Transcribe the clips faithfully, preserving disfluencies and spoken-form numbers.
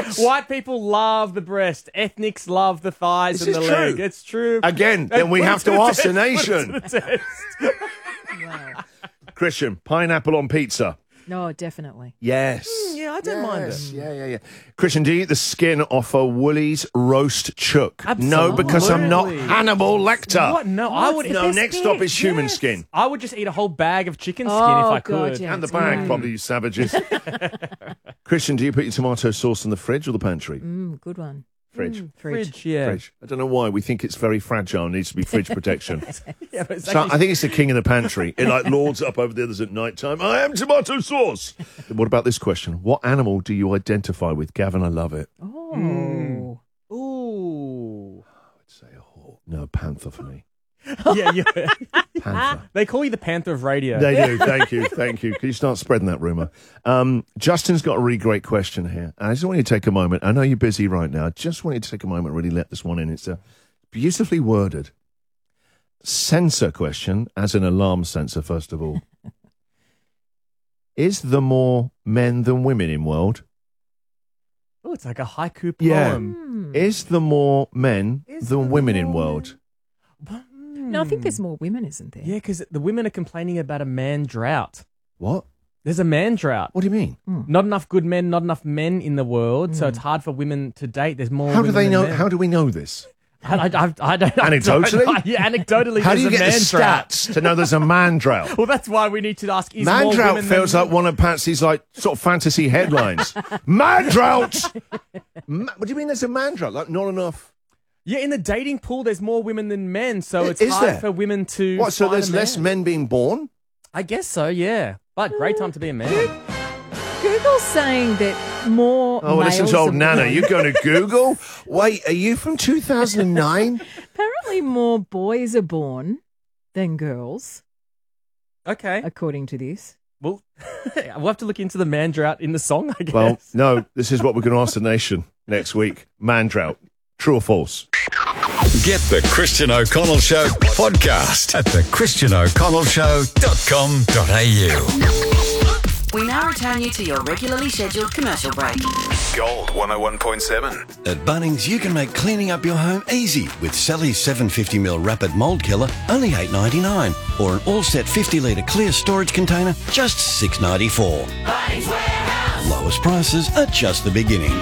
What? White people love the breast. Ethnics love the thighs This and is the true. leg. It's true. Again, They then we put it have to the ask the test, put it nation. to the test. Wow. Christian, pineapple on pizza. No, definitely. Yes. yeah, I don't mind it. Yeah, yeah, yeah. Christian, do you eat the skin off a Woolies roast chook? No, Absolutely. because I'm not Hannibal Lecter. What? No, I would. No, if next there's stop skin- is human yes. skin. I would just eat a whole bag of chicken skin Oh, if I God, could. yeah. And the it's bag, great. probably, you savages. Christian, do you put your tomato sauce in the fridge or the pantry? Mm, good one. Fridge. Fridge. Fridge, yeah. Fridge. I don't know why. We think it's very fragile, needs to be fridge protection. yeah but it's So actually- I think it's the king of the pantry. It like lords up over the others at night time. I am tomato sauce. What about this question? What animal do you identify with? Gavin, I love it. Oh. Ooh. I'd say a hawk. No, panther for me. yeah, yeah. Panther. They call you the Panther of radio. They do. Thank you. Thank you. Can you start spreading that rumour? Um, Justin's got a really great question here. And I just want you to take a moment. I know you're busy right now. I just want you to take a moment and really let this one in. It's a beautifully worded sensor question, as an alarm sensor, first of all. Is there more men than women in world? Oh, it's like a haiku Yeah. poem. Is there more men Is than there women in more world? No, I think there's more women, isn't there? Yeah, because the women are complaining about a man drought. What? There's a man drought. What do you mean? Not enough good men, not enough men in the world, so it's hard for women to date. There's more. How do women they than know? men. How do we know this? I, I, I, I don't. I don't Anecdotally? know. Yeah, anecdotally. How do you there's get a the man drought. stats to know there's a man drought? Well, that's why we need to ask. Is Man more drought women feels than like one of Patsy's like sort of fantasy headlines. Man drought. Ma- what do you mean there's a man drought? Like not enough. Yeah, in the dating pool, there's more women than men, so it's Is hard there? for women to. What? So find there's a less man. men being born? I guess so. Yeah, but great time to be a man. Google's saying that more Oh, well, listen males to old are Nana. born- You're going to Google? Wait, are you from two thousand nine? Apparently more boys are born than girls, Okay. according to this. Well, we'll have to look into the man drought in the song, I guess. Well, no. This is what we're going to ask the nation next week. Man drought. True or false? Get the Christian O'Connell Show podcast at the christian o'connell show dot com dot a u. We now return you to your regularly scheduled commercial break. Gold one oh one point seven. At Bunnings, you can make cleaning up your home easy with Sally's seven hundred fifty milliliter rapid mold killer, only eight ninety-nine, or an all-set fifty litre clear storage container, just six ninety-four. Bunnings Warehouse. Lowest prices are just the beginning.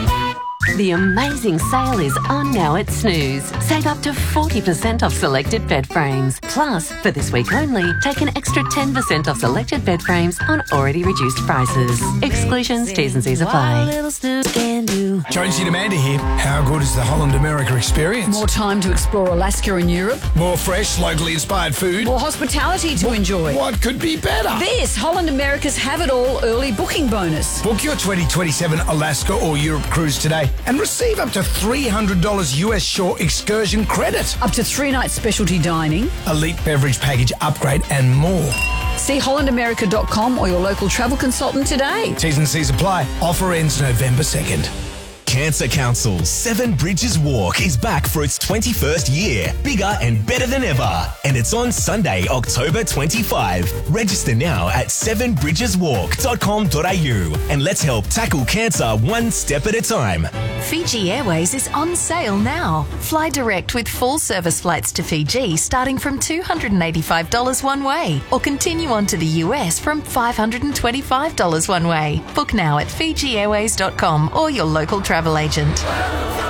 The amazing sale is on now at Snooze. Save up to forty percent off selected bed frames. Plus, for this week only, take an extra ten percent off selected bed frames on already reduced prices. Exclusions, T's and C's apply. Jonesy and Amanda here. How good is the Holland America experience? More time to explore Alaska and Europe. More fresh, locally inspired food. More hospitality to enjoy. What could be better? This Holland America's Have It All early booking bonus. Book your twenty twenty-seven Alaska or Europe cruise today and receive up to three hundred dollars U S shore excursion credit, Up to three nights specialty dining. elite beverage package upgrade, and more. See holland america dot com or your local travel consultant today. T's and C's apply. Offer ends November second. Cancer Council's Seven Bridges Walk is back for its twenty-first year, bigger and better than ever. And it's on Sunday, October twenty-fifth. Register now at seven bridges walk dot com dot a u and let's help tackle cancer one step at a time. Fiji Airways is on sale now. Fly direct with full service flights to Fiji starting from two hundred eighty-five dollars one way, or continue on to the U S from five hundred twenty-five dollars one way. Book now at fiji airways dot com or your local travel agent.